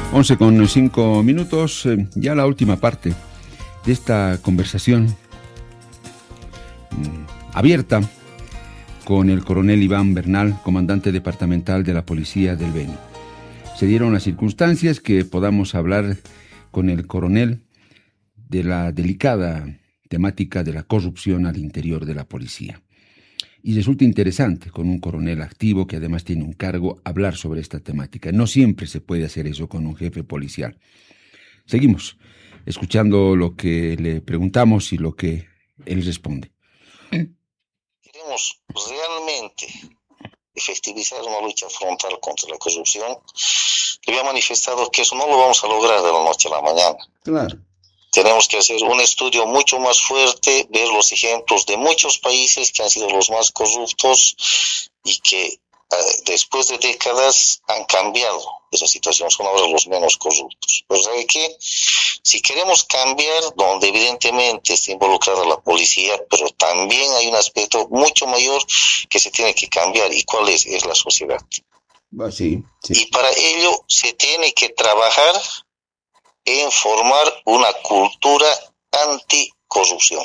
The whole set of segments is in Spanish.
11:05, ya la última parte de esta conversación abierta con el coronel Iván Bernal, comandante departamental de la Policía del Beni. Se dieron las circunstancias que podamos hablar con el coronel de la delicada temática de la corrupción al interior de la policía. Y resulta interesante, con un coronel activo que además tiene un cargo, hablar sobre esta temática. No siempre se puede hacer eso con un jefe policial. Seguimos escuchando lo que le preguntamos y lo que él responde. Queremos realmente efectivizar una lucha frontal contra la corrupción. Le había manifestado que eso no lo vamos a lograr de la noche a la mañana. Claro. Tenemos que hacer un estudio mucho más fuerte, ver los ejemplos de muchos países que han sido los más corruptos y que después de décadas han cambiado esa situación, son ahora los menos corruptos. Pero ¿sabe qué? Si queremos cambiar, donde evidentemente está involucrada la policía, pero también hay un aspecto mucho mayor que se tiene que cambiar. ¿Y cuál es? Es la sociedad. Sí. Y para ello se tiene que trabajar en formar una cultura anticorrupción.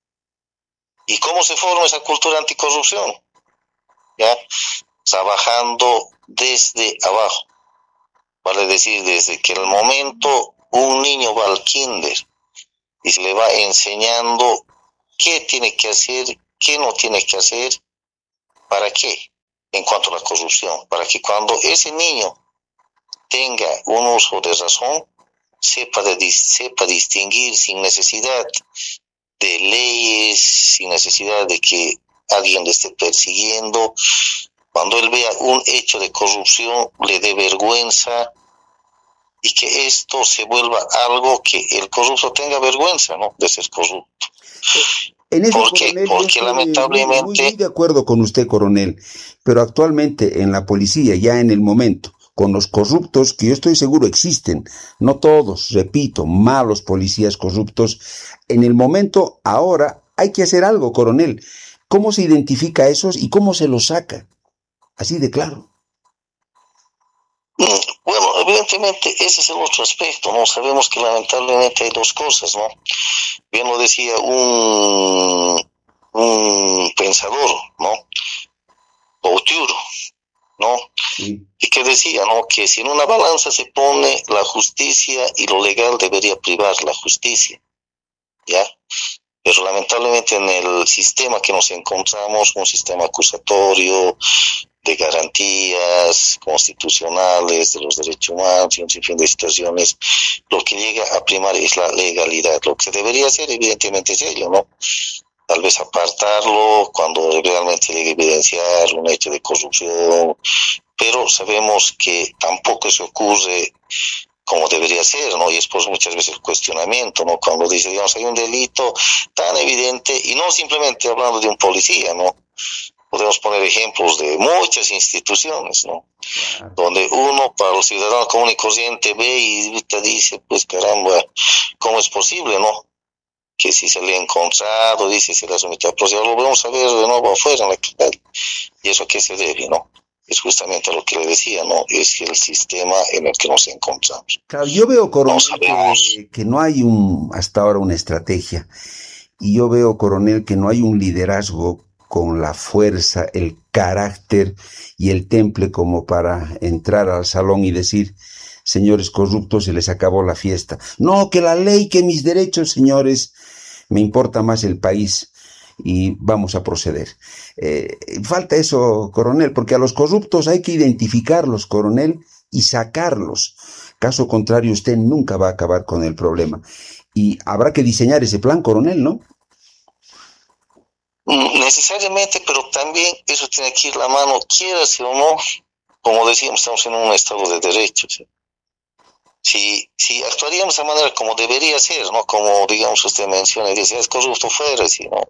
¿Y cómo se forma esa cultura anticorrupción? ¿Ya? Trabajando desde abajo. Vale decir, desde que el momento un niño va al kinder y se le va enseñando qué tiene que hacer, qué no tiene que hacer, ¿para qué? En cuanto a la corrupción, para que cuando ese niño tenga un uso de razón, sepa distinguir sin necesidad de leyes, sin necesidad de que alguien le esté persiguiendo. Cuando él vea un hecho de corrupción, le dé vergüenza y que esto se vuelva algo que el corrupto tenga vergüenza, ¿no?, de ser corrupto. En eso, porque coronel, lamentablemente... muy de acuerdo con usted, coronel, pero actualmente en la policía, ya en el momento, con los corruptos, que yo estoy seguro existen, no todos, repito, malos policías corruptos, en el momento, ahora, hay que hacer algo, coronel. ¿Cómo se identifica a esos y cómo se los saca? Así de claro. Bueno, evidentemente ese es el otro aspecto, ¿no? Sabemos que lamentablemente hay dos cosas, ¿no? Bien lo decía un pensador, ¿no?, Boutiure, ¿no? Sí. Y que decía, ¿no?, que si en una balanza se pone la justicia y lo legal, debería privar la justicia, ¿ya? Pero lamentablemente en el sistema que nos encontramos, un sistema acusatorio, de garantías constitucionales, de los derechos humanos y un sinfín de situaciones, lo que llega a primar es la legalidad. Lo que debería hacer evidentemente es ello, ¿no? Tal vez apartarlo cuando realmente llegue a evidenciar un hecho de corrupción, pero sabemos que tampoco se ocurre como debería ser, ¿no? Y es por muchas veces el cuestionamiento, ¿no? Cuando dice, digamos, hay un delito tan evidente, y no simplemente hablando de un policía, ¿no? Podemos poner ejemplos de muchas instituciones, ¿no? Claro. Donde uno, para los ciudadanos común y corriente, ve y te dice, pues caramba, ¿cómo es posible, no? Que si se le ha encontrado, dice, se le ha sometido a proceso, lo vamos a ver de nuevo afuera en la calle. ¿Y eso a qué se debe, no? Es justamente lo que le decía, ¿no? Es el sistema en el que nos encontramos. Claro, yo veo, coronel, No que no hay hasta ahora una estrategia. Y yo veo, coronel, que no hay un liderazgo con la fuerza, el carácter y el temple como para entrar al salón y decir, señores corruptos, se les acabó la fiesta. No, que la ley, que mis derechos, señores, me importa más el país y vamos a proceder. Falta eso, coronel, porque a los corruptos hay que identificarlos, coronel, y sacarlos. Caso contrario, usted nunca va a acabar con el problema. Y habrá que diseñar ese plan, coronel, ¿no? Necesariamente, pero también eso tiene que ir la mano, quiera o no, como decíamos, estamos en un estado de derecho, ¿sí? Si actuaríamos de manera como debería ser, ¿no? Como, digamos, usted menciona y dice, es corrupto fuera, ¿sí? ¿No?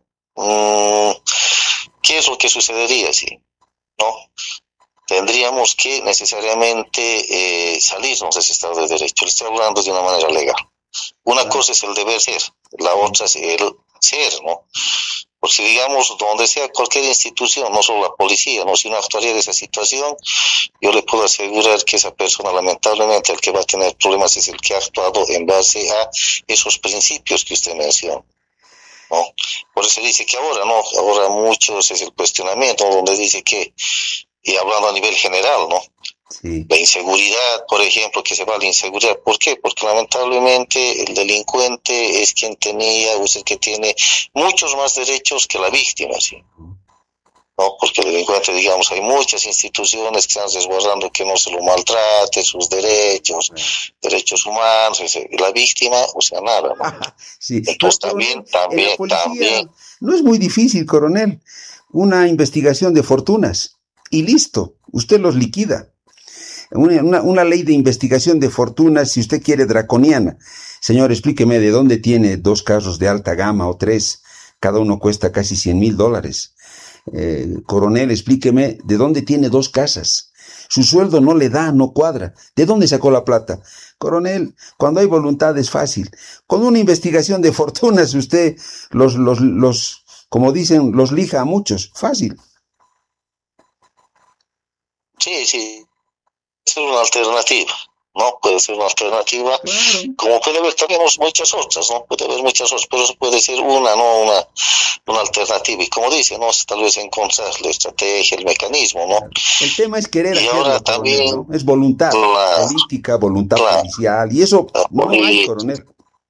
¿Qué es lo que sucedería, sí? ¿No? Tendríamos que necesariamente salirnos de ese estado de derecho. Le estoy hablando de una manera legal. Una cosa es el deber ser, la otra es el ser, ¿no? Porque digamos, donde sea cualquier institución, no solo la policía, no, si no actuaría de esa situación, yo le puedo asegurar que esa persona, lamentablemente, el que va a tener problemas es el que ha actuado en base a esos principios que usted menciona, ¿no? Por eso dice que ahora, ¿no? Ahora muchos es el cuestionamiento, donde dice que, y hablando a nivel general, ¿no? Sí. La inseguridad, por ejemplo, que se va a la inseguridad. ¿Por qué? Porque lamentablemente el delincuente es quien tenía, o es el que tiene muchos más derechos que la víctima, ¿sí? ¿No? Porque el delincuente, digamos, hay muchas instituciones que están resguardando que no se lo maltrate, sus derechos, derechos humanos, y la víctima, o sea, nada, ¿no? Sí. Entonces Pero, también, coronel, en la policía también. no es muy difícil, coronel. Una investigación de fortunas y listo, usted los liquida. Una ley de investigación de fortunas, si usted quiere, draconiana. Señor, explíqueme de dónde tiene 2 carros de alta gama o 3, cada uno cuesta casi $100,000. Coronel, explíqueme de dónde tiene 2 casas. Su sueldo no le da, no cuadra. ¿De dónde sacó la plata? Coronel, cuando hay voluntad es fácil. Con una investigación de fortunas usted como dicen, los lija a muchos. Fácil. Sí, sí. Es una alternativa, ¿no? Puede ser una alternativa, Claro. como puede haber también muchas otras, ¿no? Puede haber muchas otras, pero eso puede ser una alternativa. Y como dice, ¿no? Tal vez encontrar la estrategia, el mecanismo, ¿no? El tema es querer Y hacerlo, ahora coronel, también ¿no? Es voluntad política, voluntad policial, y eso no hay, coronel.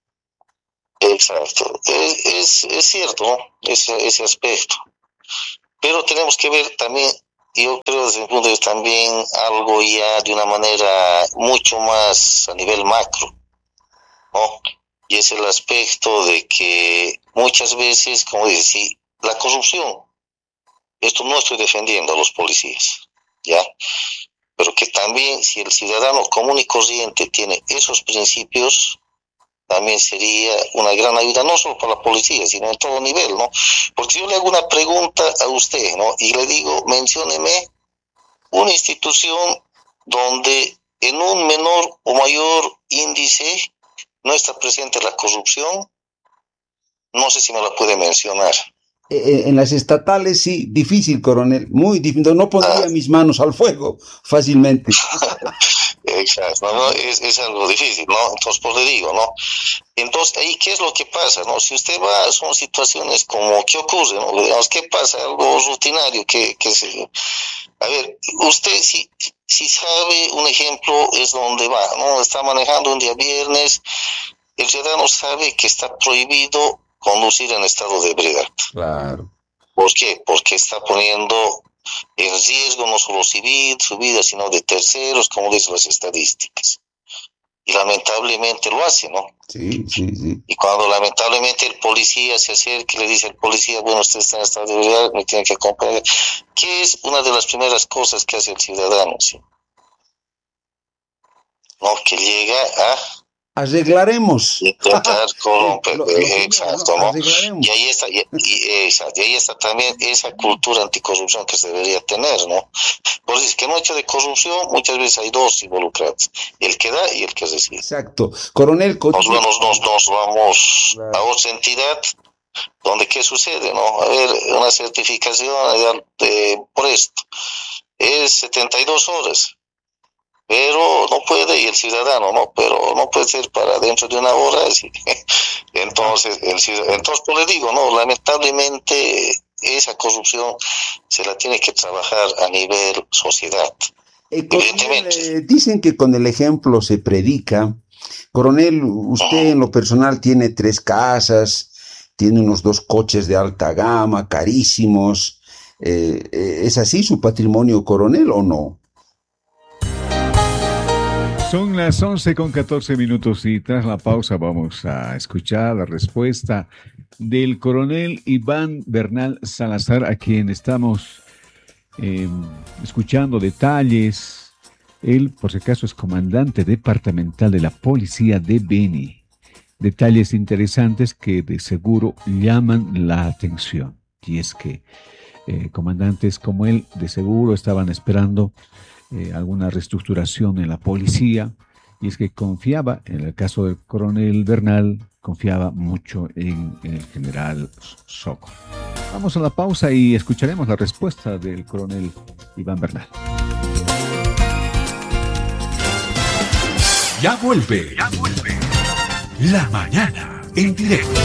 Exacto. Es cierto, ¿no? Ese aspecto. Pero tenemos que ver también, yo creo desde mi punto de vista también algo ya de una manera mucho más a nivel macro, ¿no? Y es el aspecto de que muchas veces, como dice, si la corrupción, esto no estoy defendiendo a los policías, ¿ya? Pero que también si el ciudadano común y corriente tiene esos principios, también sería una gran ayuda, no solo para la policía, sino en todo nivel, ¿no? Porque yo le hago una pregunta a usted, ¿no? Y le digo, mencióneme una institución donde en un menor o mayor índice no está presente la corrupción. No sé si me la puede mencionar. En las estatales sí, difícil, coronel, muy difícil. No pondría mis manos al fuego fácilmente. Exacto, ¿no? Es algo difícil, ¿no? Entonces, pues le digo, ¿no? Entonces, ahí, ¿qué es lo que pasa, no? Si usted va, son situaciones como, ¿qué ocurre, no? Digamos, ¿qué pasa? Algo rutinario, a ver, usted si sabe, un ejemplo es donde va, ¿no? Está manejando un día viernes, el ciudadano sabe que está prohibido conducir en estado de ebriedad. Claro. ¿Por qué? Porque está poniendo en riesgo no solo su vida, sino de terceros, como dicen las estadísticas. Y lamentablemente lo hace, ¿no? Sí. Y cuando lamentablemente el policía se acerca y le dice al policía, bueno, usted está en estado de ebriedad, me tiene que acompañar. ¿Qué es una de las primeras cosas que hace el ciudadano? ¿Sí? ¿No? Que llega a arreglaremos. Intentar corromper, exacto, ¿no? Arreglaremos. Y ahí está, exacto, y ahí está también esa cultura anticorrupción que se debería tener, ¿no? Por eso es que en un hecho de corrupción muchas veces hay 2 involucrados, el que da y el que recibe. Exacto. Coronel, nos vamos a otra entidad donde ¿qué sucede, no? A ver, una certificación por esto es 72 horas. Pero no puede, y el ciudadano, ¿no? Pero no puede ser para dentro de 1 hora. ¿Sí? Entonces, pues le digo, ¿no? Lamentablemente, esa corrupción se la tiene que trabajar a nivel sociedad. Evidentemente. Dicen que con el ejemplo se predica. Coronel, usted en lo personal tiene 3 casas, tiene unos 2 coches de alta gama, carísimos. ¿Es así su patrimonio, coronel, o no? Son las 11:14 y tras la pausa vamos a escuchar la respuesta del coronel Iván Bernal Salazar, a quien estamos escuchando detalles. Él, por si acaso, es comandante departamental de la policía de Beni. Detalles interesantes que de seguro llaman la atención. Y es que comandantes como él de seguro estaban esperando alguna reestructuración en la policía, Y es que confiaba, en el caso del coronel Bernal, confiaba mucho en el general Soco. Vamos a la pausa y escucharemos la respuesta del coronel Iván Bernal. Ya vuelve. La mañana en directo.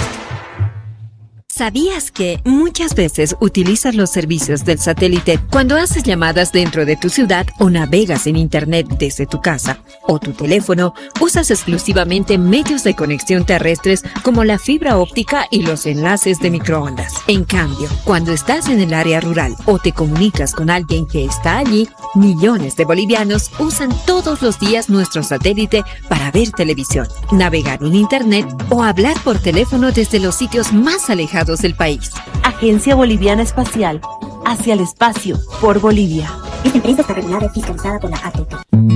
¿Sabías que muchas veces utilizas los servicios del satélite cuando haces llamadas dentro de tu ciudad o navegas en internet desde tu casa o tu teléfono? Usas exclusivamente medios de conexión terrestres como la fibra óptica y los enlaces de microondas. En cambio, cuando estás en el área rural o te comunicas con alguien que está allí, millones de bolivianos usan todos los días nuestro satélite para ver televisión, navegar en internet o hablar por teléfono desde los sitios más alejados del país. Agencia Boliviana Espacial, hacia el espacio, por Bolivia. Esta empresa está regulada y fiscalizada por la ATT.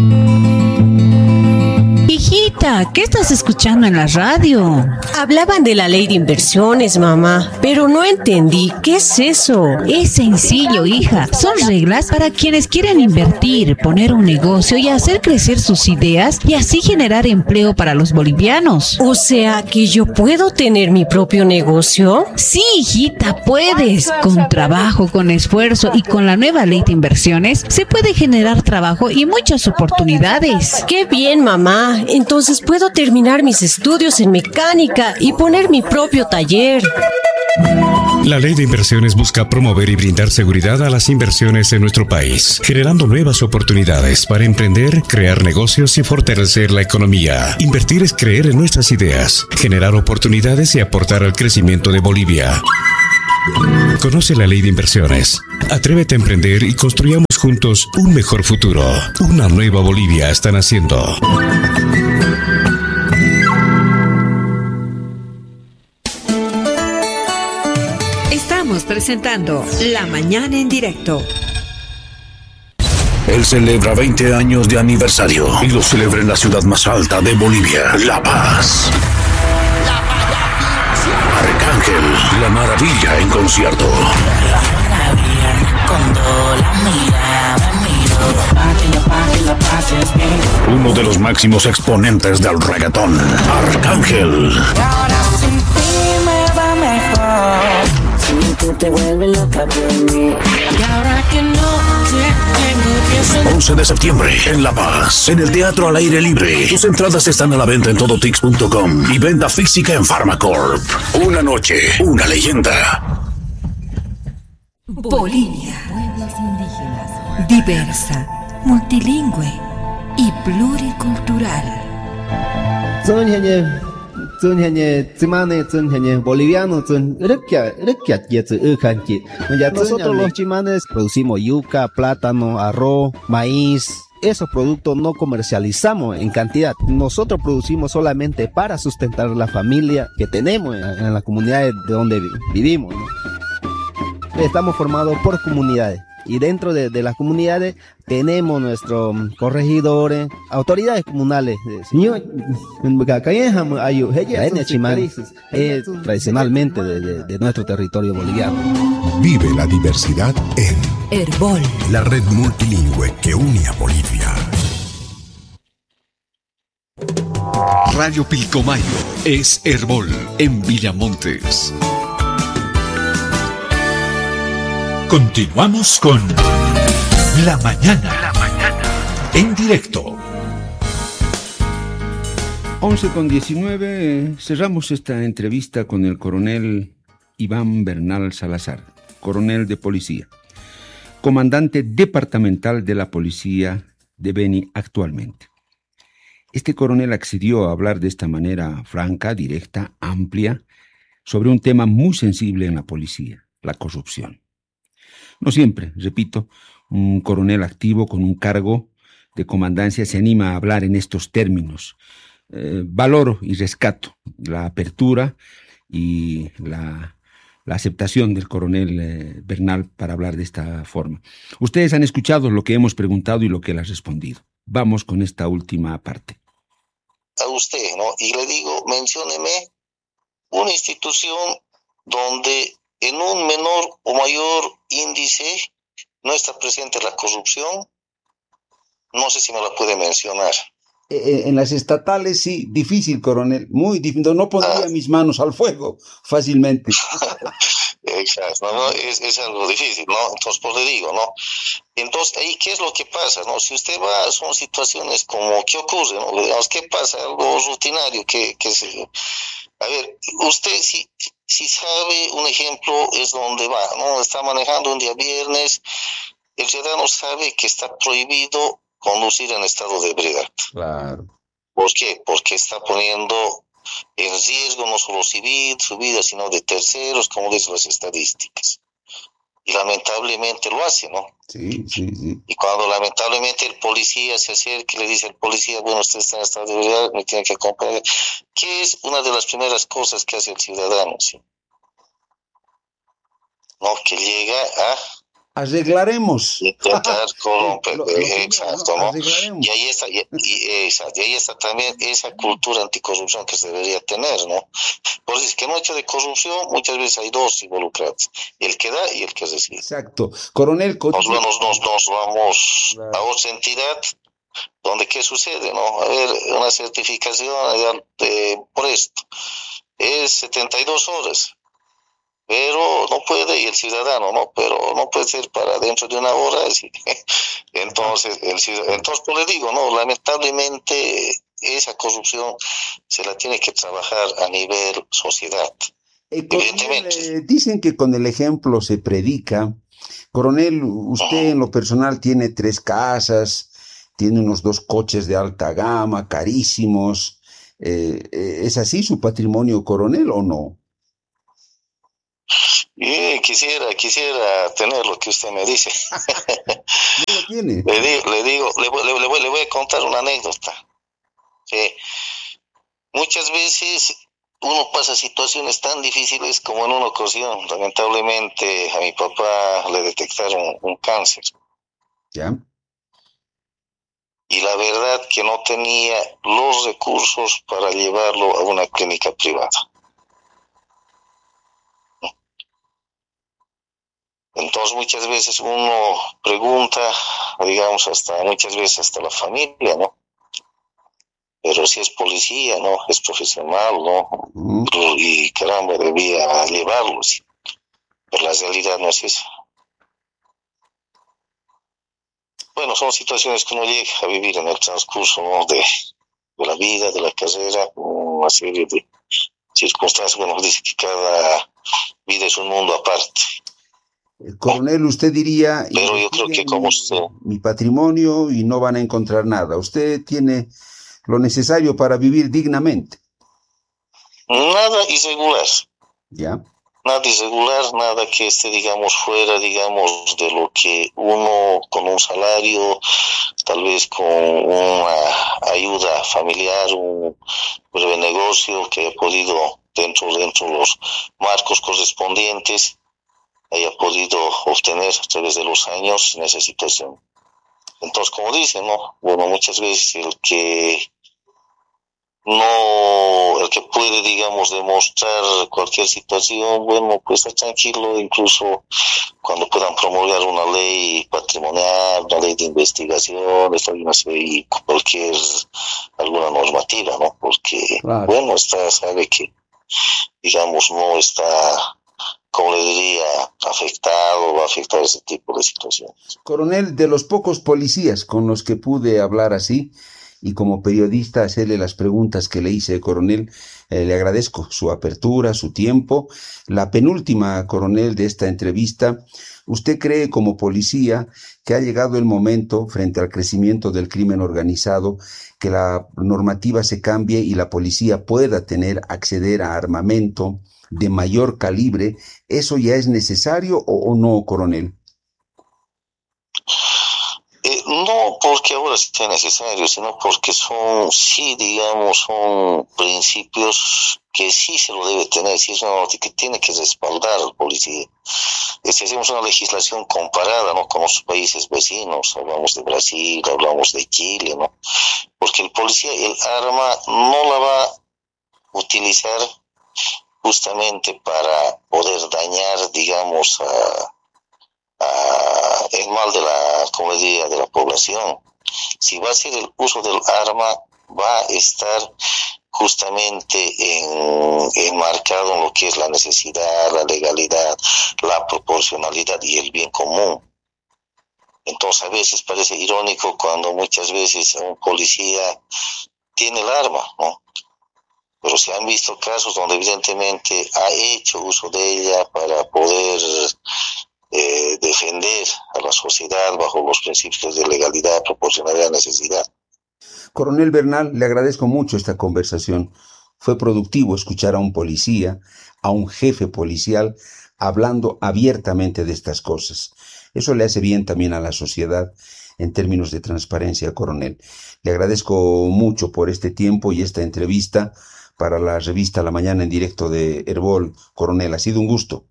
Hijita, ¿qué estás escuchando en la radio? Hablaban de la ley de inversiones, mamá, pero no entendí. ¿Qué es eso? Es sencillo, hija. Son reglas para quienes quieren invertir, poner un negocio y hacer crecer sus ideas y así generar empleo para los bolivianos. O sea, ¿que yo puedo tener mi propio negocio? Sí, hijita, puedes. Con trabajo, con esfuerzo y con la nueva ley de inversiones, se puede generar trabajo y muchas oportunidades. ¡Qué bien, mamá! Entonces puedo terminar mis estudios en mecánica y poner mi propio taller. La Ley de Inversiones busca promover y brindar seguridad a las inversiones en nuestro país, generando nuevas oportunidades para emprender, crear negocios y fortalecer la economía. Invertir es creer en nuestras ideas, generar oportunidades y aportar al crecimiento de Bolivia. Conoce la Ley de Inversiones. Atrévete a emprender y construyamos juntos un mejor futuro. Una nueva Bolivia está naciendo. Estamos presentando La Mañana en Directo. Él celebra 20 años de aniversario y lo celebra en la ciudad más alta de Bolivia, La Paz. Arcángel, La Maravilla en concierto. Uno de los máximos exponentes del reggaetón, Arcángel. 11 de septiembre en La Paz, en el Teatro al Aire Libre. Tus entradas están a la venta en todotix.com y venta física en Pharmacorp. Una noche, una leyenda. Bolivia, pueblos indígenas, diversa, multilingüe y pluricultural. Nosotros los chimanes producimos yuca, plátano, arroz, maíz. Esos productos no comercializamos en cantidad. Nosotros producimos solamente para sustentar la familia que tenemos en las comunidades de donde vivimos, ¿no? Estamos formados por comunidades. Y dentro de las comunidades tenemos nuestros corregidores, autoridades comunales. Tradicionalmente de nuestro territorio boliviano. Vive la diversidad en Herbol, la red multilingüe que une a Bolivia. Radio Pilcomayo es Herbol en Villamontes. Continuamos con La Mañana en directo. 11:19, cerramos esta entrevista con el coronel Iván Bernal Salazar, coronel de policía, comandante departamental de la policía de Beni actualmente. Este coronel accedió a hablar de esta manera franca, directa, amplia, sobre un tema muy sensible en la policía, la corrupción. No siempre, repito, un coronel activo con un cargo de comandancia se anima a hablar en estos términos. Valoro y rescato la apertura y la aceptación del coronel Bernal para hablar de esta forma. Ustedes han escuchado lo que hemos preguntado y lo que él ha respondido. Vamos con esta última parte. A usted, ¿no? Y le digo, mencióneme una institución donde en un menor o mayor índice no está presente la corrupción. No sé si me la puede mencionar. En las estatales sí, difícil, coronel, muy difícil. No pondría mis manos al fuego fácilmente. Exacto, ¿no? Es algo difícil, ¿no? Entonces, pues le digo, ¿no? Entonces, ahí, ¿qué es lo que pasa, no? Si usted va, son situaciones como, ¿qué ocurre, no? Digamos, ¿qué pasa? Algo rutinario, a ver, usted si sabe, un ejemplo es donde va, ¿no? Está manejando un día viernes, el ciudadano sabe que está prohibido conducir en estado de ebriedad. Claro. ¿Por qué? Porque está poniendo en riesgo no solo su vida, sino de terceros, como dicen las estadísticas. Y lamentablemente lo hace, ¿no? Sí. Y cuando lamentablemente el policía se acerca y le dice al policía, bueno, usted está en estado de ebriedad, me tiene que acompañar. ¿Qué es una de las primeras cosas que hace el ciudadano? ¿Sí? No, que llega a arreglaremos. Intentar corromper, exacto, ¿no? Arreglaremos. Y ahí está también esa cultura anticorrupción que se debería tener, ¿no? Por eso es que en un hecho de corrupción muchas veces hay dos involucrados, el que da y el que recibe. Exacto. Coronel, nos vamos a otra entidad donde ¿qué sucede, no? A ver, una certificación por esto es 72 horas. Pero no puede, y el ciudadano, ¿no? Pero no puede ser para dentro de una hora. ¿Sí? Entonces, pues le digo, no, lamentablemente esa corrupción se la tiene que trabajar a nivel sociedad. Evidentemente. Dicen que con el ejemplo se predica. Coronel, usted en lo personal tiene 3 casas, tiene unos 2 coches de alta gama, carísimos. ¿Es así su patrimonio, coronel, o no? Quisiera tener lo que usted me dice. ¿No lo tiene? Le voy a contar una anécdota. Muchas veces uno pasa situaciones tan difíciles como en una ocasión. Lamentablemente a mi papá le detectaron un cáncer. ¿Ya? Y la verdad que no tenía los recursos para llevarlo a una clínica privada. Entonces muchas veces uno pregunta, digamos, muchas veces hasta la familia, ¿no? Pero si es policía, ¿no? Es profesional, ¿no? Y caramba, debía llevarlo, ¿sí? Pero la realidad no es esa. Bueno, son situaciones que uno llega a vivir en el transcurso, ¿no? de la vida, de la carrera, una serie de circunstancias. Bueno, dice que cada vida es un mundo aparte. Coronel, usted diría, pero yo creo que como usted, mi patrimonio y no van a encontrar nada. Usted tiene lo necesario para vivir dignamente. Nada irregular. ¿Ya? Nada irregular, nada que esté, digamos, fuera, digamos, de lo que uno con un salario, tal vez con una ayuda familiar, un breve negocio que haya podido, dentro de los marcos correspondientes, haya podido obtener a través de los años en esa situación. Entonces, como dicen, ¿no? Bueno, muchas veces el que puede, digamos, demostrar cualquier situación, bueno, pues está tranquilo, incluso cuando puedan promulgar una ley patrimonial, una ley de investigación, alguna normativa, ¿no? Porque, claro, bueno, sabe que, digamos, no está, como le diría, afectado o va a afectar ese tipo de situaciones. Coronel, de los pocos policías con los que pude hablar así, y como periodista hacerle las preguntas que le hice, coronel, le agradezco su apertura, su tiempo. La penúltima, coronel, de esta entrevista, ¿usted cree como policía que ha llegado el momento, frente al crecimiento del crimen organizado, que la normativa se cambie y la policía pueda acceder a armamento de mayor calibre? ¿Eso ya es necesario o no, coronel? No porque ahora sea necesario, sino porque son principios que sí se lo debe tener, sí es una norma que tiene que respaldar al policía. Si hacemos una legislación comparada, ¿no?, con los países vecinos, hablamos de Brasil, hablamos de Chile, ¿no? Porque el policía, el arma no la va a utilizar justamente para poder dañar, digamos, el mal de la población. Si va a ser el uso del arma va a estar justamente enmarcado en lo que es la necesidad, la legalidad, la proporcionalidad y el bien común. Entonces a veces parece irónico cuando muchas veces un policía tiene el arma, ¿no? Pero se han visto casos donde evidentemente ha hecho uso de ella para poder defender a la sociedad bajo los principios de legalidad, proporcionalidad y necesidad. Coronel Bernal, le agradezco mucho esta conversación. Fue productivo escuchar a un policía, a un jefe policial, hablando abiertamente de estas cosas. Eso le hace bien también a la sociedad en términos de transparencia, coronel. Le agradezco mucho por este tiempo y esta entrevista para la revista La Mañana en Directo de Herbol, coronel. Ha sido un gusto.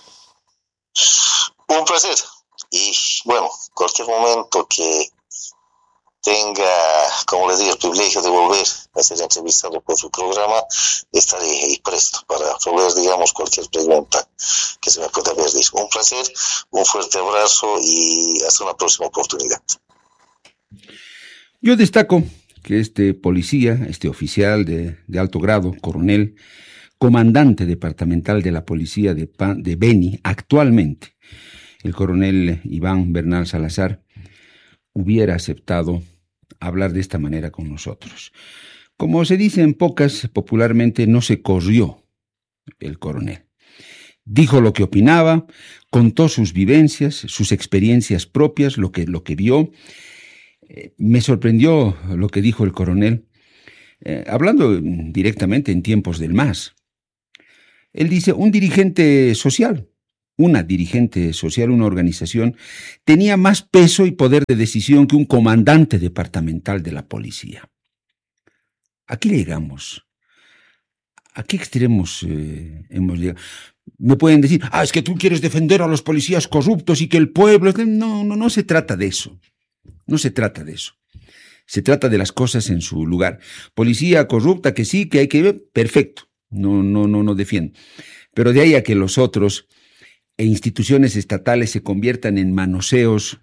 Un placer. Y bueno, cualquier momento que tenga, como les digo, el privilegio de volver a ser entrevistado por su programa, estaré ahí presto para proveer, digamos, cualquier pregunta que se me pueda haber dicho. Un placer, un fuerte abrazo y hasta una próxima oportunidad. Yo destaco que este policía, este oficial de alto grado, coronel, comandante departamental de la policía de Beni, actualmente, el coronel Iván Bernal Salazar, hubiera aceptado hablar de esta manera con nosotros. Como se dice en pocas, popularmente no se corrió el coronel. Dijo lo que opinaba, contó sus vivencias, sus experiencias propias, lo que vio. Me sorprendió lo que dijo el coronel, hablando directamente en tiempos del MAS. Él dice, una dirigente social, una organización, tenía más peso y poder de decisión que un comandante departamental de la policía. ¿A qué llegamos? ¿A qué extremos hemos llegado? Me pueden decir, es que tú quieres defender a los policías corruptos y que el pueblo... No se trata de eso. No se trata de eso. Se trata de las cosas en su lugar. Policía corrupta, que sí, que hay que ver, perfecto. No defiendo. Pero de ahí a que los otros e instituciones estatales se conviertan en manoseos,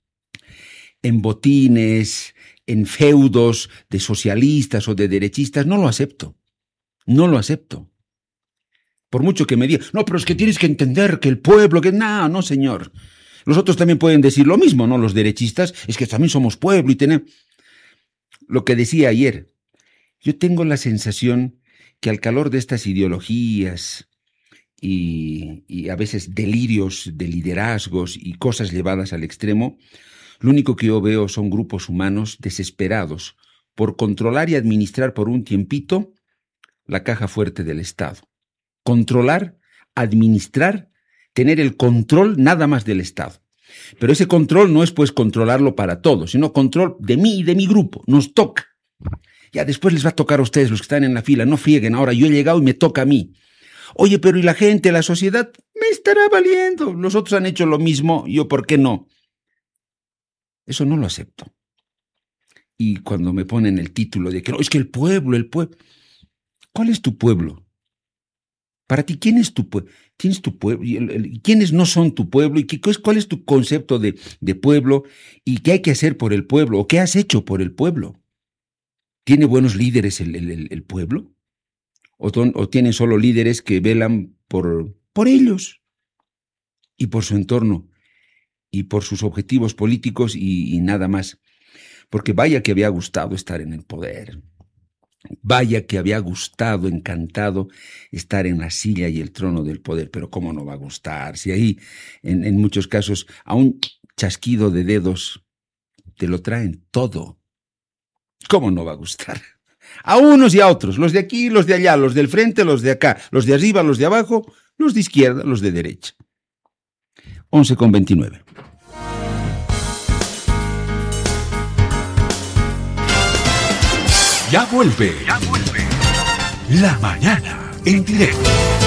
en botines, en feudos de socialistas o de derechistas, no lo acepto. No lo acepto. Por mucho que me digan, no, pero es que tienes que entender que el pueblo, que no, señor. Los otros también pueden decir lo mismo, ¿no? Los derechistas, es que también somos pueblo y tenemos... Lo que decía ayer, yo tengo la sensación que al calor de estas ideologías y a veces delirios de liderazgos y cosas llevadas al extremo, lo único que yo veo son grupos humanos desesperados por controlar y administrar por un tiempito la caja fuerte del Estado. Controlar, administrar, tener el control nada más del Estado. Pero ese control no es pues controlarlo para todos, sino control de mí y de mi grupo. Nos toca. Ya después les va a tocar a ustedes, los que están en la fila. No frieguen, ahora yo he llegado y me toca a mí. Oye, pero ¿y la gente, la sociedad? Me estará valiendo. Los otros han hecho lo mismo, yo ¿por qué no? Eso no lo acepto. Y cuando me ponen el título de que no, es que el pueblo... ¿Cuál es tu pueblo? Para ti, ¿quién es tu pueblo? ¿Quién es tu pueblo? ¿Quiénes no son tu pueblo? ¿Y cuál es tu concepto de pueblo? ¿Y qué hay que hacer por el pueblo? ¿O qué has hecho por el pueblo? ¿Tiene buenos líderes el pueblo? ¿O tienen solo líderes que velan por ellos y por su entorno y por sus objetivos políticos y nada más? Porque vaya que había gustado estar en el poder. Vaya que había gustado, encantado estar en la silla y el trono del poder, pero ¿cómo no va a gustar? Si ahí, en muchos casos, a un chasquido de dedos te lo traen todo. ¿Cómo no va a gustar? A unos y a otros, los de aquí, los de allá, los del frente, los de acá, los de arriba, los de abajo, los de izquierda, los de derecha. 11:29. Ya vuelve. La Mañana en Directo.